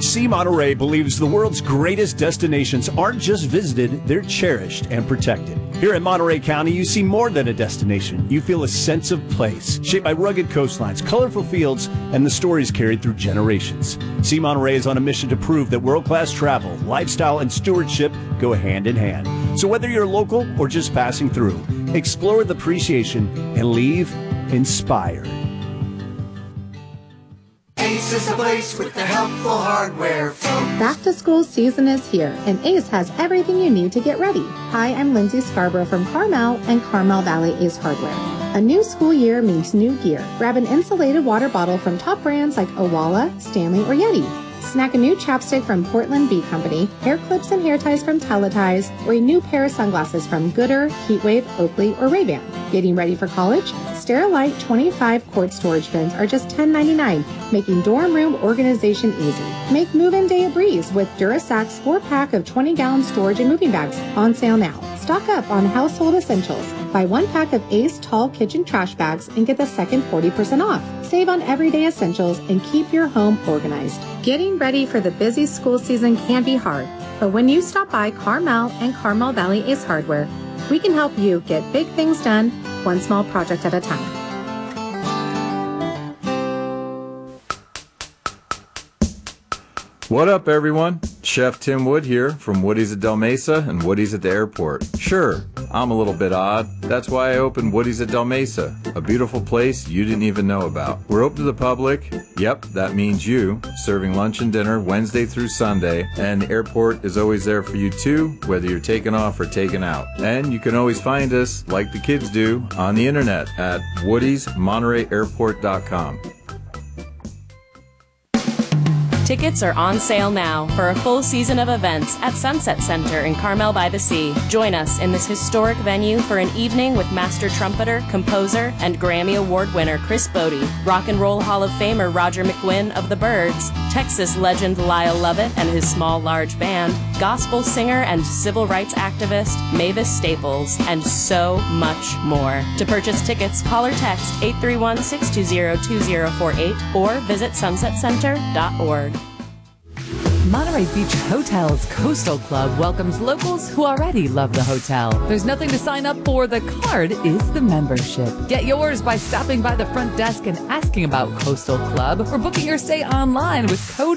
C Monterey believes the world's greatest destinations aren't just visited, they're cherished and protected. Here in Monterey County, you see more than a destination. You feel a sense of place, shaped by rugged coastlines, colorful fields, and the stories carried through generations. C Monterey is on a mission to prove that world-class travel, lifestyle, and stewardship go hand in hand. So whether you're local or just passing through, explore with appreciation and leave inspired. Ace is the place with the helpful hardware, folks. Back to school season is here, and Ace has everything you need to get ready. Hi, I'm Lindsay Scarborough from Carmel and Carmel Valley Ace Hardware. A new school year means new gear. Grab an insulated water bottle from top brands like Owala, Stanley, or Yeti. Snack a new chapstick from Portland Bee Company, hair clips and hair ties from Teleties, or a new pair of sunglasses from Gooder, Heatwave, Oakley, or Ray-Ban. Getting ready for college? Sterilite 25-quart storage bins are just $10.99, making dorm room organization easy. Make move-in day a breeze with Durasax 4-pack of 20-gallon storage and moving bags on sale now. Stock up on household essentials. Buy 1 pack of Ace Tall Kitchen Trash Bags and get the second 40% off. Save on everyday essentials and keep your home organized. Getting ready for the busy school season can be hard, but when you stop by Carmel and Carmel Valley Ace Hardware, we can help you get big things done, one small project at a time. What up, everyone? Chef Tim Wood here from Woody's at Del Mesa and Woody's at the airport. Sure, I'm a little bit odd. That's why I opened Woody's at Del Mesa, a beautiful place you didn't even know about. We're open to the public. Yep, that means you. Serving lunch and dinner Wednesday through Sunday, and the airport is always there for you too, whether you're taking off or taking out. And you can always find us, like the kids do, on the internet at woodysmontereyairport.com. Tickets are on sale now for a full season of events at Sunset Center in Carmel by the Sea. Join us in this historic venue for an evening with master trumpeter, composer, and Grammy Award winner Chris Bodie, Rock and Roll Hall of Famer Roger McGuinn of the Byrds, Texas legend Lyle Lovett and his Small Large Band, gospel singer and civil rights activist Mavis Staples, and so much more. To purchase tickets, call or text 831-620-2048 or visit sunsetcenter.org. Monterey Beach Hotel's Coastal Club welcomes locals who already love the hotel. There's nothing to sign up for. The card is the membership. Get yours by stopping by the front desk and asking about Coastal Club or booking your stay online with code